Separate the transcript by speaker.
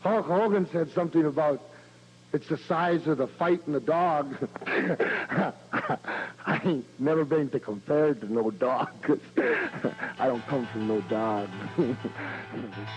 Speaker 1: Hulk Hogan said something about it's the size of the fight in the dog. I ain't never been to compare to no dog, 'cause I don't come from no dog.